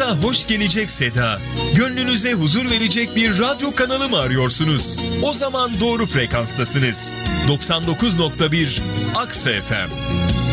Kulağınıza hoş gelecek seda, gönlünüze huzur verecek bir radyo kanalı mı arıyorsunuz? O zaman doğru frekanstasınız. 99.1 Aksa FM.